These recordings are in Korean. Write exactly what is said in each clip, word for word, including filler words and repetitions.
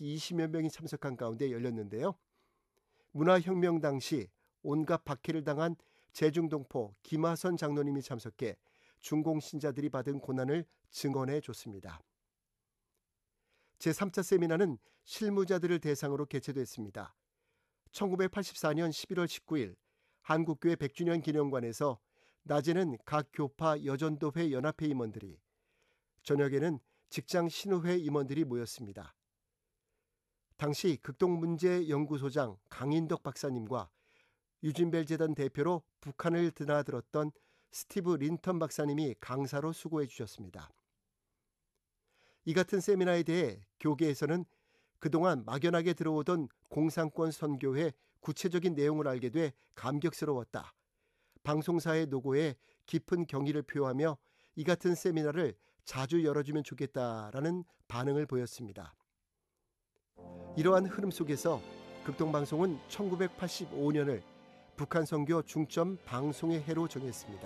이십여 명이 참석한 가운데 열렸는데요. 문화혁명 당시 온갖 박해를 당한 제중동포 김하선 장로님이 참석해 중공 신자들이 받은 고난을 증언해 줬습니다. 제삼 차 세미나는 실무자들을 대상으로 개최됐습니다. 천구백팔십사 년 십일월 십구일 한국교회 백 주년 기념관에서 낮에는 각 교파 여전도회 연합회 임원들이, 저녁에는 직장 신우회 임원들이 모였습니다. 당시 극동문제연구소장 강인덕 박사님과 유진벨 재단 대표로 북한을 드나들었던 스티브 린턴 박사님이 강사로 수고해 주셨습니다. 이 같은 세미나에 대해 교계에서는 그동안 막연하게 들어오던 공산권 선교의 구체적인 내용을 알게 돼 감격스러웠다. 방송사의 노고에 깊은 경의를 표하며 이 같은 세미나를 자주 열어주면 좋겠다라는 반응을 보였습니다. 이러한 흐름 속에서 극동방송은 천구백팔십오 년을 북한 선교 중점 방송의 해로 정했습니다.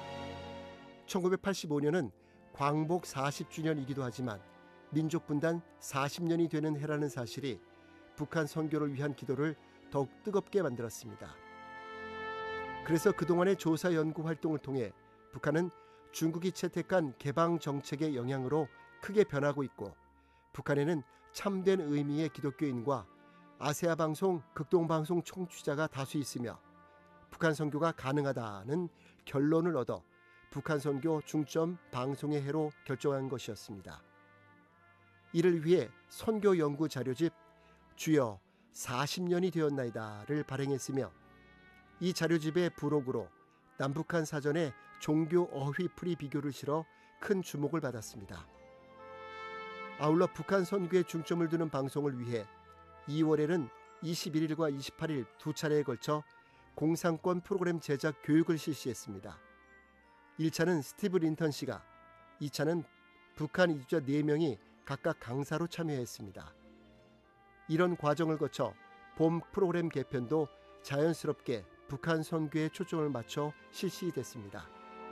천구백팔십오 년은 광복 사십 주년이기도 하지만 민족 분단 사십 년이 되는 해라는 사실이 북한 선교를 위한 기도를 더욱 뜨겁게 만들었습니다. 그래서 그동안의 조사 연구 활동을 통해 북한은 중국이 채택한 개방 정책의 영향으로 크게 변하고 있고, 북한에는 참된 의미의 기독교인과 아세아 방송, 극동방송 청취자가 다수 있으며 북한 선교가 가능하다는 결론을 얻어 북한 선교 중점 방송의 해로 결정한 것이었습니다. 이를 위해 선교 연구 자료집 주여 사십 년이 되었나이다를 발행했으며, 이 자료집의 부록으로 남북한 사전에 종교 어휘풀이 비교를 실어 큰 주목을 받았습니다. 아울러 북한 선교에 중점을 두는 방송을 위해 이월에는 이십일일과 이십팔일 두 차례에 걸쳐 공산권 프로그램 제작 교육을 실시했습니다. 일 차는 스티브 린턴 씨가, 이 차는 북한 이주자 네 명이 각각 강사로 참여했습니다. 이런 과정을 거쳐 봄 프로그램 개편도 자연스럽게 북한 선교에 초점을 맞춰 실시됐습니다.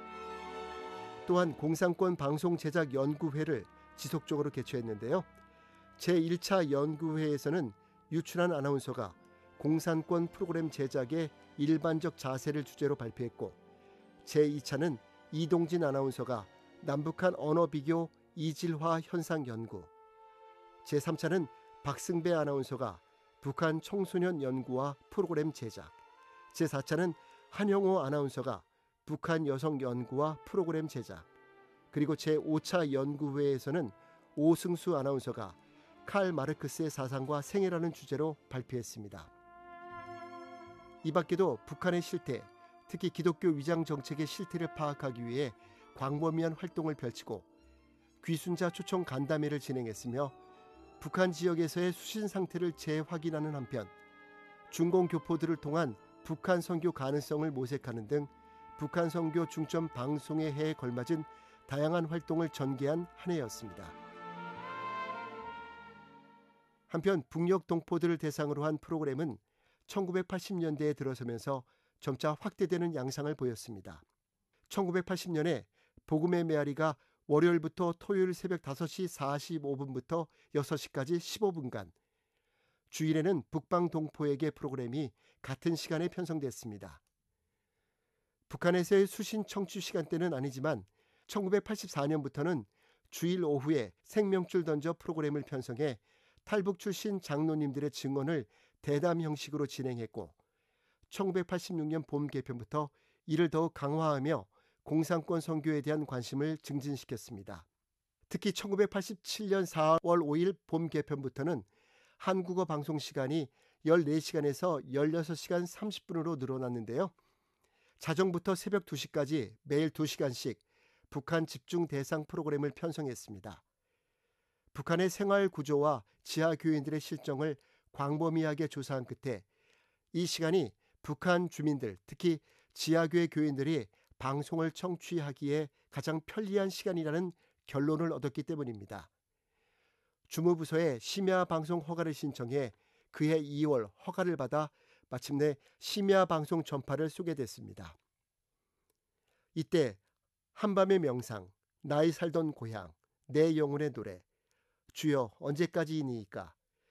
또한 공산권 방송 제작 연구회를 지속적으로 개최했는데요. 제일 차 연구회에서는 유춘한 아나운서가 공산권 프로그램 제작의 일반적 자세를 주제로 발표했고, 제이 차는 이동진 아나운서가 남북한 언어 비교 이질화 현상 연구, 제삼 차는 박승배 아나운서가 북한 청소년 연구와 프로그램 제작, 제사 차는 한영호 아나운서가 북한 여성 연구와 프로그램 제작, 그리고 제오 차 연구회에서는 오승수 아나운서가 칼 마르크스의 사상과 생애라는 주제로 발표했습니다. 이 밖에도 북한의 실태, 특히 기독교 위장 정책의 실태를 파악하기 위해 광범위한 활동을 펼치고 귀순자 초청 간담회를 진행했으며, 북한 지역에서의 수신 상태를 재확인하는 한편 중공 교포들을 통한 북한 선교 가능성을 모색하는 등 북한 선교 중점 방송의 해에 걸맞은 다양한 활동을 전개한 한 해였습니다. 한편 북녘 동포들을 대상으로 한 프로그램은 천구백팔십 년대에 들어서면서 점차 확대되는 양상을 보였습니다. 천구백팔십 년에 복음의 메아리가 월요일부터 토요일 새벽 다섯 시 사십오 분부터 여섯 시까지 십오 분간, 주일에는 북방 동포에게 프로그램이 같은 시간에 편성됐습니다. 북한에서의 수신 청취 시간대는 아니지만 천구백팔십사 년부터는 주일 오후에 생명줄 던져 프로그램을 편성해 탈북 출신 장로님들의 증언을 대담 형식으로 진행했고, 천구백팔십육 년 봄 개편부터 이를 더욱 강화하며 공산권 선교에 대한 관심을 증진시켰습니다. 특히 천구백팔십칠 년 사월 오일 봄 개편부터는 한국어 방송 시간이 열네 시간에서 열여섯 시간 삼십 분으로 늘어났는데요. 자정부터 새벽 두 시까지 매일 두 시간씩 북한 집중 대상 프로그램을 편성했습니다. 북한의 생활 구조와 지하 교인들의 실정을 광범위하게 조사한 끝에 이 시간이 북한 주민들, 특히 지하교회 교인들이 방송을 청취하기에 가장 편리한 시간이라는 결론을 얻었기 때문입니다. 주무부서에 심야 방송 허가를 신청해 그해 이월 허가를 받아 마침내 심야 방송 전파를 쏘게 됐습니다. 이때 한밤의 명상, 나의 살던 고향, 내 영혼의 노래, 주여 언제까지이니이까,